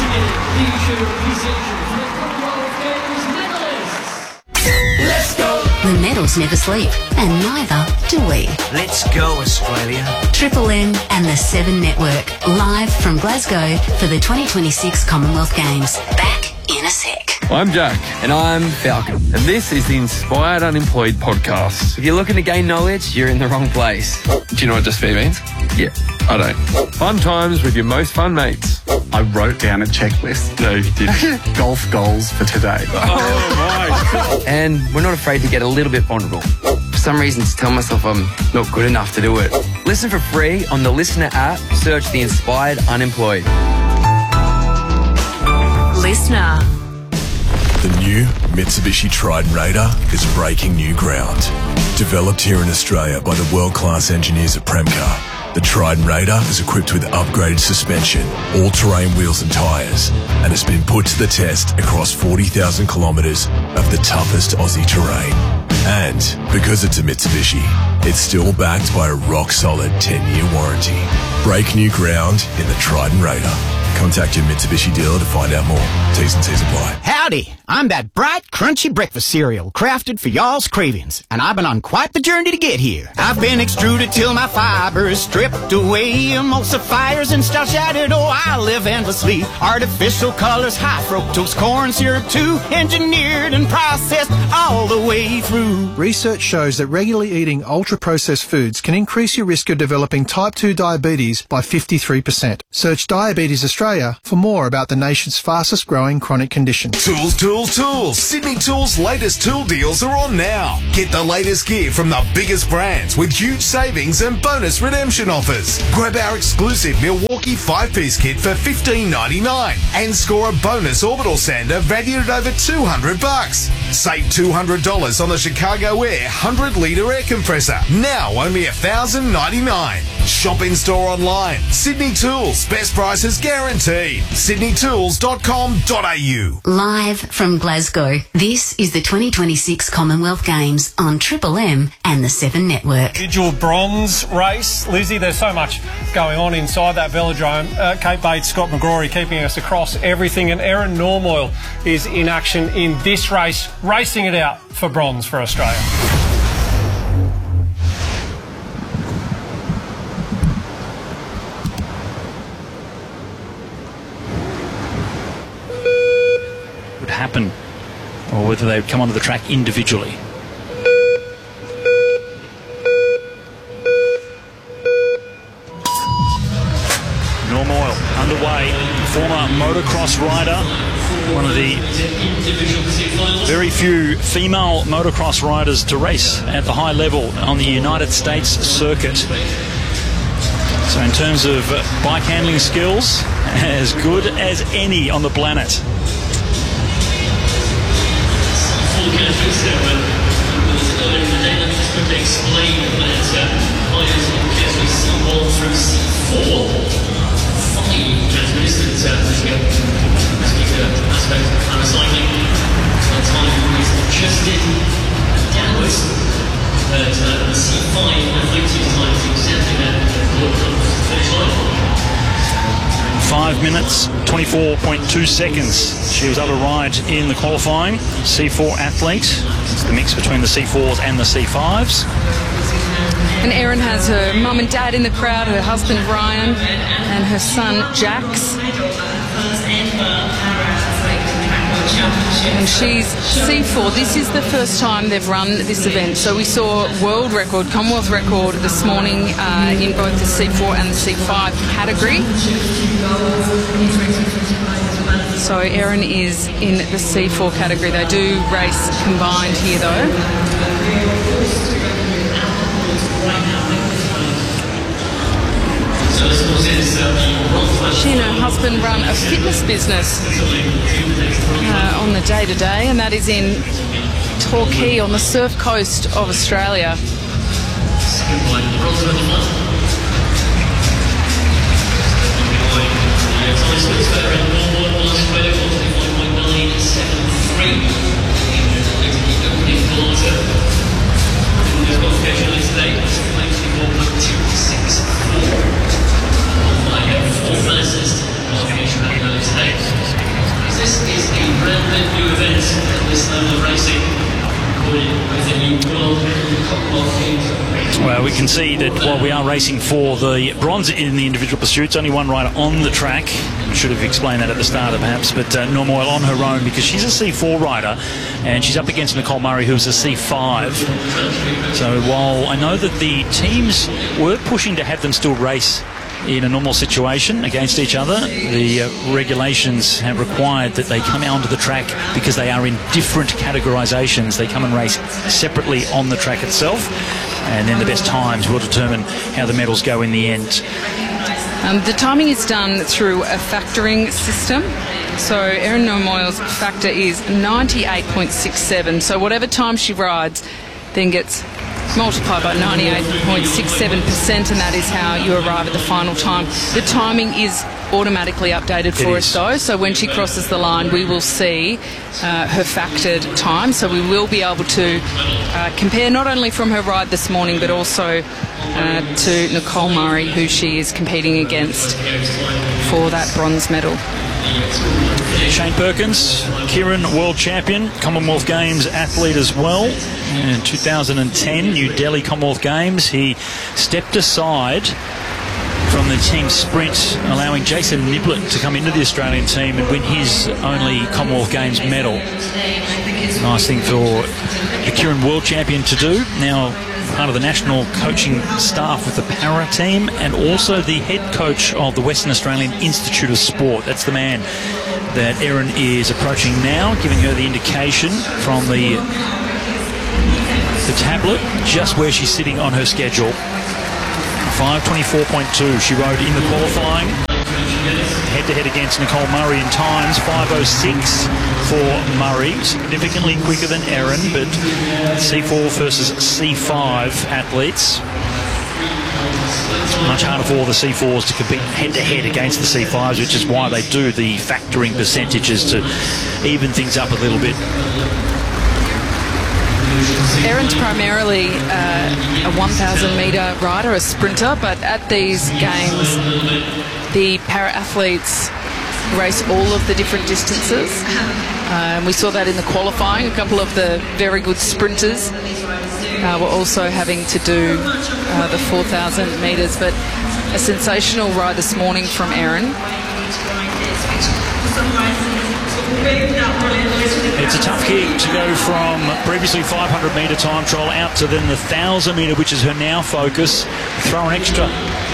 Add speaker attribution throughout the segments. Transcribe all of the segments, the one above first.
Speaker 1: The medals never sleep, and neither do we.
Speaker 2: Let's go, Australia.
Speaker 1: Triple M and the 7 Network, live from Glasgow for the 2026 Commonwealth Games. Back in a sec.
Speaker 3: I'm Jack.
Speaker 4: And I'm Falcon.
Speaker 3: And this is the Inspired Unemployed podcast.
Speaker 4: If you're looking to gain knowledge, you're in the wrong place.
Speaker 3: Do you know what just means? Yeah, I don't. Fun times with your most fun mates.
Speaker 5: I wrote down a checklist.
Speaker 3: No, you didn't.
Speaker 5: Golf goals for today.
Speaker 3: Oh, my.
Speaker 4: And we're not afraid to get a little bit vulnerable. For some reason, to tell myself I'm not good enough to do it. Listen for free on the Listener app. Search the Inspired Unemployed.
Speaker 1: Listener.
Speaker 6: The new Mitsubishi Triton Raider is breaking new ground. Developed here in Australia by the world-class engineers at Premcar, the Triton Raider is equipped with upgraded suspension, all-terrain wheels and tyres, and has been put to the test across 40,000 kilometres of the toughest Aussie terrain. And because it's a Mitsubishi, it's still backed by a rock-solid 10-year warranty. Break new ground in the Triton Raider. Contact your Mitsubishi dealer to find out more. T's and C's apply.
Speaker 7: Howdy! I'm that bright, crunchy breakfast cereal crafted for y'all's cravings, and I've been on quite the journey to get here. I've been extruded till my fibers stripped away, emulsifiers and starch added. Oh, I live endlessly. Artificial colors, high fructose corn syrup too, engineered and processed all the way through.
Speaker 8: Research shows that regularly eating ultra-processed foods can increase your risk of developing type 2 diabetes by 53%. Search Diabetes Australia for more about the nation's fastest growing chronic condition.
Speaker 9: Tools, tools, tools. Sydney Tools' latest tool deals are on now. Get the latest gear from the biggest brands with huge savings and bonus redemption offers. Grab our exclusive Milwaukee 5-piece kit for $15.99 and score a bonus orbital sander valued at over $200. Save $200 on the Chicago Air 100-litre air compressor. Now only $1,099. Shop in store online. Sydney Tools. Best prices guaranteed. sydneytools.com.au.
Speaker 1: Live from Glasgow, this is the 2026 Commonwealth Games on Triple M and the 7 Network.
Speaker 10: Individual bronze race. Lizzie, there's so much going on inside that velodrome. Kate Bates, Scott McGrory keeping us across everything, and Erin Normoyle is in action in this race, racing it out for bronze for Australia.
Speaker 11: Happen, or whether they would come onto the track individually. Normoyle underway, former motocross rider, one of the very few female motocross riders to race at the high level on the United States circuit. So in terms of bike handling skills, as good as any on the planet.
Speaker 12: Let me just quickly explain that players in category C1 through C4, 5 categories that aspect of cycling, time is adjusted downwards, but the C5 effective time is exactly that finish line.
Speaker 11: 5 minutes, 24.2 seconds. She was able to ride in the qualifying. C4 athlete. It's the mix between the C4s and the C5s.
Speaker 13: And Erin has her mum and dad in the crowd, her husband Ryan and her son Jax. And she's C4. This is the first time they've run this event. So we saw world record, Commonwealth record this morning in both the C4 and the C5 category. So Erin is in the C4 category. They do race combined here though. She and her husband run a fitness business on the day-to-day, and that is in Torquay on the surf coast of Australia.
Speaker 11: can see that while we are racing for the bronze in the individual pursuits, only one rider on the track. I should have explained that at the start, perhaps, but Normoyle on her own because she's a C4 rider and she's up against Nicole Murray, who's a C5. So while I know that the teams were pushing to have them still race in a normal situation against each other, the regulations have required that they come onto the track because they are in different categorisations. They come and race separately on the track itself, and then the best times will determine how the medals go in the end.
Speaker 13: The timing is done through a factoring system. So Erin Normoyle's factor is 98.67. So whatever time she rides then gets multiplied by 98.67%, and that is how you arrive at the final time. The timing is automatically updated for us though, so when she crosses the line we will see her factored time, so we will be able to compare not only from her ride this morning but also to Nicole Murray, who she is competing against for that bronze medal.
Speaker 11: Shane Perkins, Kieran world champion, Commonwealth Games athlete as well. In 2010 New Delhi Commonwealth Games, he stepped aside from the team sprint, allowing Jason Niblett to come into the Australian team and win his only Commonwealth Games medal. Nice thing for the Kieran world champion to do. Now part of the national coaching staff with the para team and also the head coach of the Western Australian Institute of Sport. That's the man that Erin is approaching now, giving her the indication from the tablet just where she's sitting on her schedule. 5:24.2 she rode in the qualifying, head-to-head against Nicole Murray in times. 5:06 for Murray, significantly quicker than Erin, but C4 versus C5 athletes. Much harder for the C4s to compete head-to-head against the C5s, which is why they do the factoring percentages to even things up a little bit.
Speaker 13: Erin's primarily a 1,000 metre rider, a sprinter, but at these games the para-athletes race all of the different distances. We saw that in the qualifying. A couple of the very good sprinters were also having to do the 4,000 metres, but a sensational ride this morning from Erin.
Speaker 11: It's a tough gig to go from previously 500 metre time trial out to then the 1,000 metre, which is her now focus. Throw an extra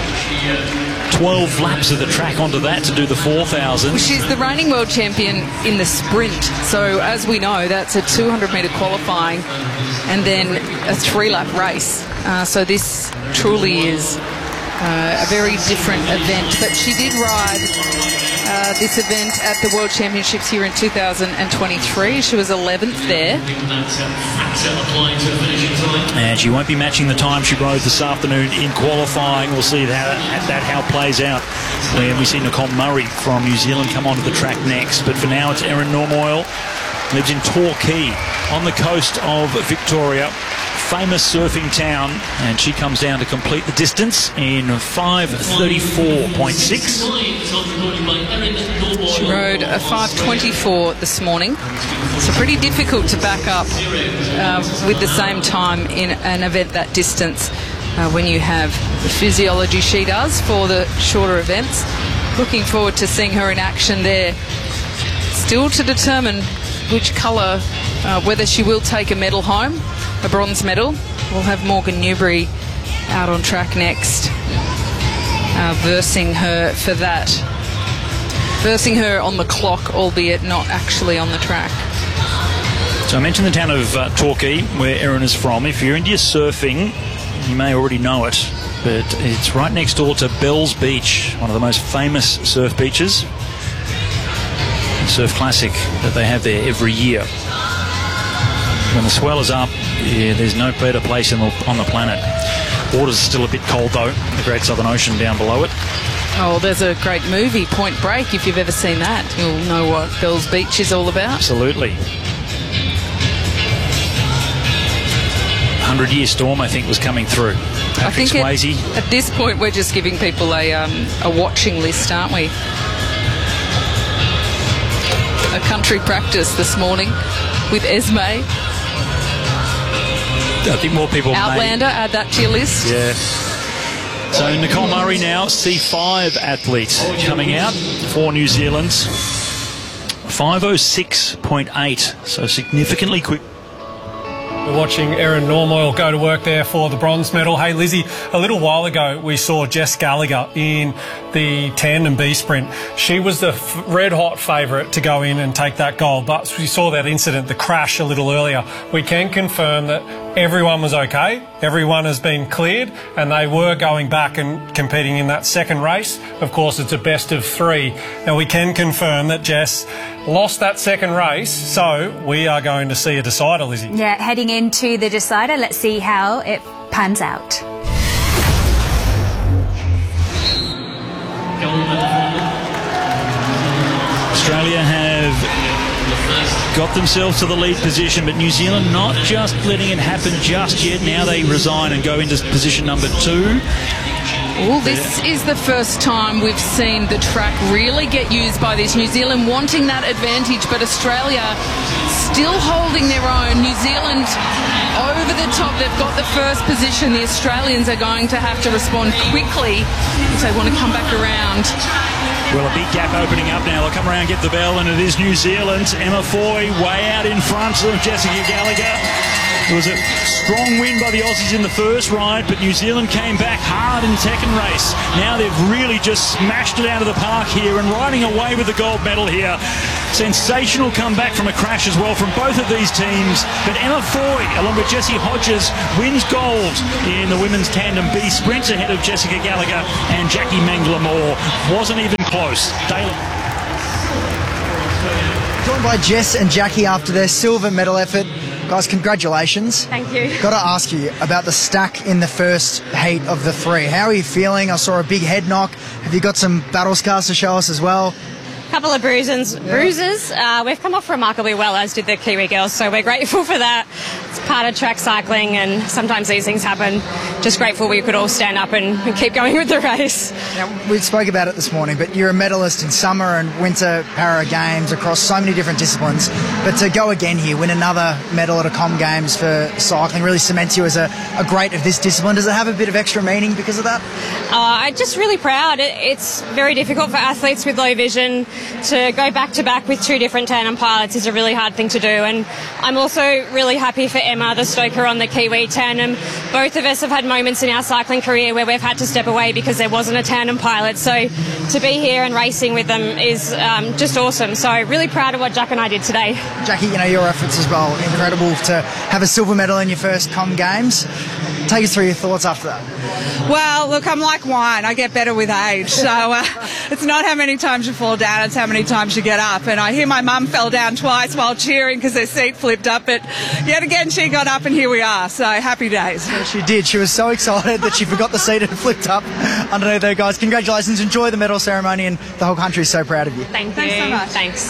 Speaker 11: 12 laps of the track onto that to do the 4,000.
Speaker 13: Well, she's the reigning world champion in the sprint. So as we know, that's a 200 metre qualifying and then a 3-lap race. So this truly is a very different event. But she did ride this event at the World Championships here in 2023. She was 11th there.
Speaker 11: And she won't be matching the time she rode this afternoon in qualifying. We'll see how it plays out when we see Nicole Murray from New Zealand come onto the track next. But for now, it's Erin Normoyle. Lives in Torquay on the coast of Victoria. Famous surfing town, and she comes down to complete the distance in 5:34.6.
Speaker 13: She rode a 5:24 this morning. So pretty difficult to back up with the same time in an event that distance when you have the physiology she does for the shorter events. Looking forward to seeing her in action there. Still to determine which colour, whether she will take a medal home, a bronze medal. We'll have Morgan Newbury out on track next, versing her for that. Versing her on the clock, albeit not actually on the track.
Speaker 11: So I mentioned the town of Torquay, where Erin is from. If you're into your surfing, you may already know it, but it's right next door to Bells Beach, one of the most famous surf beaches. Surf Classic that they have there every year. When the swell is up, there's no better place on the planet. Water's still a bit cold though, the Great Southern Ocean down below it.
Speaker 13: Oh, there's a great movie, Point Break. If you've ever seen that, you'll know what Bells Beach is all about.
Speaker 11: Absolutely. 100-year storm, I think, was coming through. Patrick Swayze.
Speaker 13: At this point, we're just giving people a watching list, aren't we? A country practice this morning with Esme.
Speaker 11: I think more people
Speaker 13: Outlander, add that to your list.
Speaker 11: Yeah. So Nicole Murray now, C5 athlete coming out for New Zealand. 5:06.8, so significantly quick.
Speaker 10: We're watching Erin Normoyle go to work there for the bronze medal. Hey, Lizzie, a little while ago we saw Jess Gallagher in the tandem B sprint. She was the red-hot favourite to go in and take that gold, but we saw that incident, the crash, a little earlier. We can confirm that everyone was okay, everyone has been cleared, and they were going back and competing in that second race. Of course, it's a best of 3. Now, we can confirm that Jess lost that second race, so we are going to see a decider, Lizzie.
Speaker 14: Yeah, heading into the decider, let's see how it pans out.
Speaker 11: Australia have got themselves to the lead position, but New Zealand not just letting it happen just yet. Now they resign and go into position number 2.
Speaker 13: Well, this is the first time we've seen the track really get used by this. New Zealand wanting that advantage, but Australia still holding their own. New Zealand over the top. They've got the first position. The Australians are going to have to respond quickly if they want to come back around.
Speaker 11: Well, a big gap opening up now. They'll come around, get the bell, and it is New Zealand. Emma Foy way out in front of Jessica Gallagher. It was a strong win by the Aussies in the first ride, but New Zealand came back hard in the second race. Now they've really just smashed it out of the park here and riding away with the gold medal here. Sensational comeback from a crash as well from both of these teams. But Emma Foy, along with Jessie Hodges, wins gold in the women's tandem B sprint ahead of Jessica Gallagher and Jackie Mangler-Moore. Wasn't even close.
Speaker 15: Joined by Jess and Jackie after their silver medal effort. Guys, congratulations.
Speaker 16: Thank you.
Speaker 15: Got to ask you about the stack in the first heat of the 3. How are you feeling? I saw a big head knock. Have you got some battle scars to show us as well?
Speaker 16: Couple of bruises. We've come off remarkably well, as did the Kiwi girls, so we're grateful for that. It's part of track cycling, and sometimes these things happen. Just grateful we could all stand up and keep going with the race.
Speaker 15: Now, we spoke about it this morning, but you're a medalist in summer and winter para games across so many different disciplines. But to go again here, win another medal at a Com Games for cycling, really cements you as a great of this discipline. Does it have a bit of extra meaning because of that?
Speaker 16: I'm just really proud. It's very difficult for athletes with low vision to go back-to-back with 2 different tandem pilots is a really hard thing to do, and I'm also really happy for Emma, the stoker on the Kiwi tandem. Both of us have had moments in our cycling career where we've had to step away because there wasn't a tandem pilot, so to be here and racing with them is just awesome. So really proud of what Jack and I did today.
Speaker 15: Jackie, you know, your efforts as well, incredible to have a silver medal in your first Com Games. Take us through your thoughts after that.
Speaker 17: Well, look, I'm like wine. I get better with age. So it's not how many times you fall down, it's how many times you get up. And I hear my mum fell down twice while cheering because her seat flipped up. But yet again, she got up and here we are. So happy days.
Speaker 15: Yeah, she did. She was so excited that she forgot the seat and flipped up underneath her, guys. Congratulations. Enjoy the medal ceremony, and the whole country is so proud of you.
Speaker 16: Thanks
Speaker 17: so much.
Speaker 16: Thanks.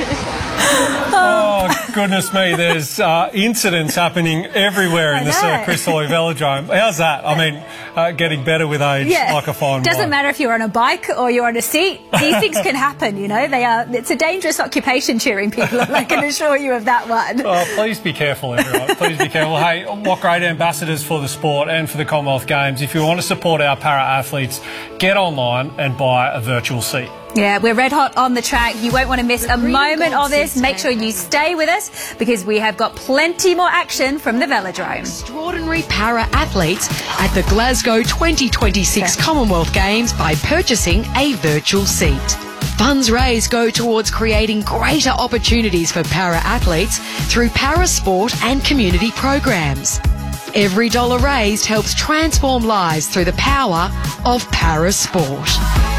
Speaker 10: Oh, goodness me. There's incidents happening everywhere in the Sir Chris Hoy Velodrome. How's that? I mean, getting better with age, like a fine wine.
Speaker 14: Doesn't matter if you're on a bike or you're on a seat. These things can happen, you know. It's a dangerous occupation, cheering people. I can assure you of that one.
Speaker 10: Oh, please be careful, everyone. Please be careful. Hey, what great ambassadors for the sport and for the Commonwealth Games. If you want to support our para-athletes, get online and buy a virtual seat.
Speaker 14: Yeah, we're red hot on the track. You won't want to miss a moment of this. Make sure you stay with us because we have got plenty more action from the Velodrome.
Speaker 18: Extraordinary para-athletes at the Glasgow 2026 Commonwealth Games by purchasing a virtual seat. Funds raised go towards creating greater opportunities for para-athletes through para-sport and community programs. Every dollar raised helps transform lives through the power of para-sport.